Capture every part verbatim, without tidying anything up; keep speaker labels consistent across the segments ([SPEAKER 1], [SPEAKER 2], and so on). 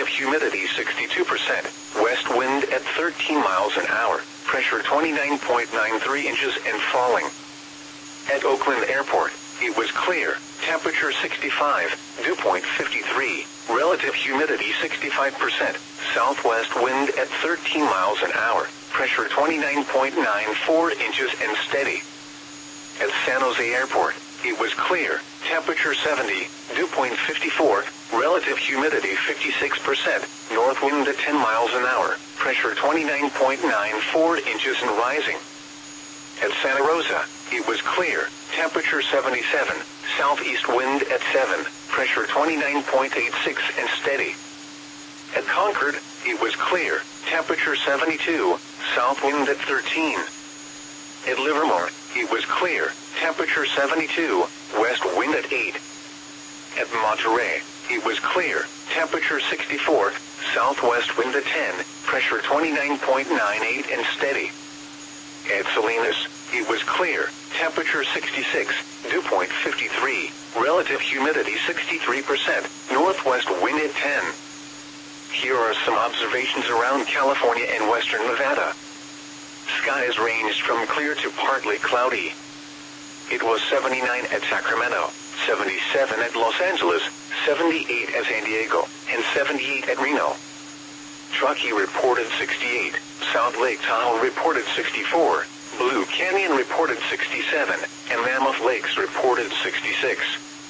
[SPEAKER 1] humidity sixty-two percent, west wind at thirteen miles an hour, pressure twenty-nine point nine three inches and falling. At Oakland Airport, it was clear, temperature sixty-five, dew point fifty-three, relative humidity sixty-five percent, southwest wind at thirteen miles an hour, pressure twenty-nine point nine four inches and steady. At San Jose Airport, it was clear, temperature seventy, dew point fifty-four, relative humidity fifty-six percent, north wind at ten miles an hour, pressure twenty-nine point nine four inches and rising. At Santa Rosa, it was clear, temperature seventy-seven, southeast wind at seven, pressure twenty-nine point eight six and steady. At Concord, it was clear, temperature seventy-two, south wind at thirteen. At Livermore, it was clear, temperature seventy-two, west wind at eight. At Monterey, it was clear, temperature sixty-four, southwest wind at ten, pressure twenty-nine point nine eight and steady. At Salinas, it was clear, temperature sixty-six, dew point fifty-three, relative humidity sixty-three percent, northwest wind at ten. Here are some observations around California and western Nevada. Skies ranged from clear to partly cloudy. It was seventy-nine at Sacramento, seventy-seven at Los Angeles, seventy-eight at San Diego, and seventy-eight at Reno. Truckee reported sixty-eight, South Lake Tahoe reported sixty-four, Blue Canyon reported sixty-seven, and Mammoth Lakes reported sixty-six.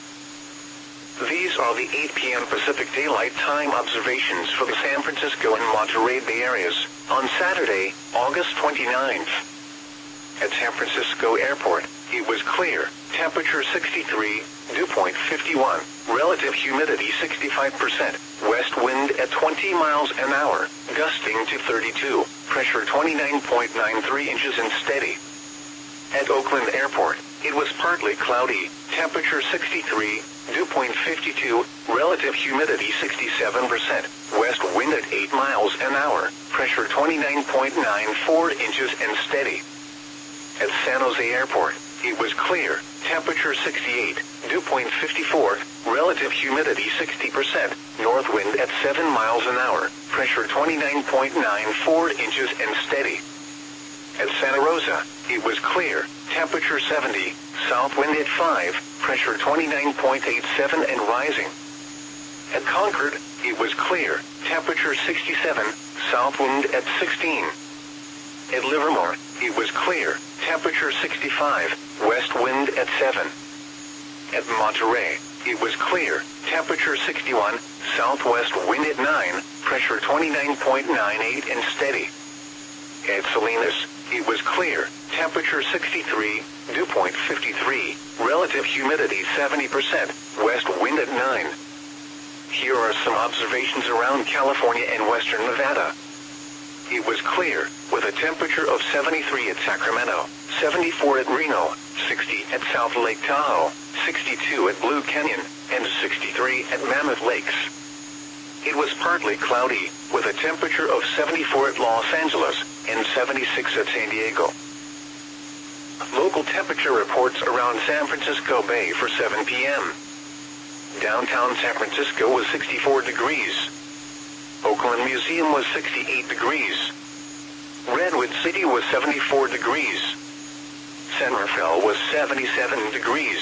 [SPEAKER 1] These are the eight p m Pacific Daylight Time observations for the San Francisco and Monterey Bay areas on Saturday, August twenty-ninth. At San Francisco Airport, it was clear, temperature sixty-three, dew point fifty-one, relative humidity sixty-five percent, west wind at twenty miles an hour, gusting to thirty-two, pressure twenty-nine point nine three inches and steady. At Oakland Airport, it was partly cloudy, temperature sixty-three, dew point fifty-two, relative humidity sixty-seven percent, west wind at eight miles an hour, pressure twenty-nine point nine four inches and steady. At San Jose Airport, it was clear, temperature sixty-eight, dew point fifty-four, relative humidity sixty percent, north wind at seven miles an hour, pressure twenty-nine point nine four inches and steady. At Santa Rosa, it was clear, temperature seventy, south wind at five, pressure twenty-nine point eight seven and rising. At Concord, it was clear, temperature sixty-seven, south wind at sixteen. At Livermore, it was clear, temperature sixty-five, west wind at seven. At Monterey, it was clear, temperature sixty-one, southwest wind at nine, pressure twenty-nine point nine eight and steady. At Salinas, it was clear, temperature sixty-three, dew point fifty-three, relative humidity seventy percent, west wind at nine. Here are some observations around California and western Nevada. It was clear, with a temperature of seventy-three at Sacramento, seventy-four at Reno, sixty at South Lake Tahoe, sixty-two at Blue Canyon, and sixty-three at Mammoth Lakes. It was partly cloudy, with a temperature of seventy-four at Los Angeles, and seventy-six at San Diego. Local temperature reports around San Francisco Bay for seven p m Downtown San Francisco was sixty-four degrees. Oakland Museum was sixty-eight degrees. Redwood City was seventy-four degrees. San Rafael was seventy-seven degrees.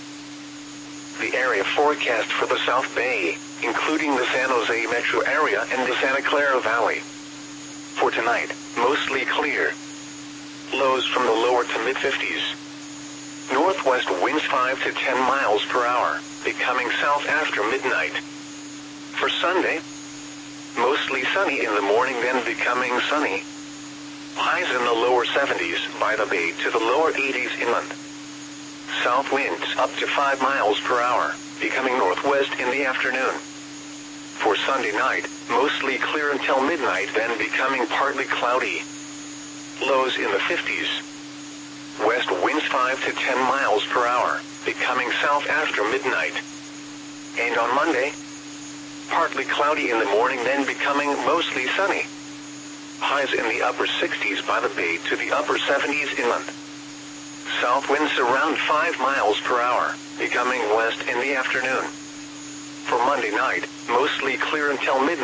[SPEAKER 1] The area forecast for the South Bay, including the San Jose metro area and the Santa Clara Valley. For tonight, mostly clear. Lows from the lower to mid fifties. Northwest winds five to ten miles per hour, becoming south after midnight. For Sunday, mostly sunny in the morning, then becoming sunny. Highs in the lower seventies by the bay to the lower eighties inland. South winds up to five miles per hour, becoming northwest in the afternoon. For Sunday night, mostly clear until midnight, then becoming partly cloudy. Lows in the fifties. West winds five to ten miles per hour, becoming south after midnight. And on Monday, partly cloudy in the morning, then becoming mostly sunny. Highs in the upper sixties by the bay to the upper seventies inland. South winds around five miles per hour, becoming west in the afternoon. For Monday night, mostly clear until midnight.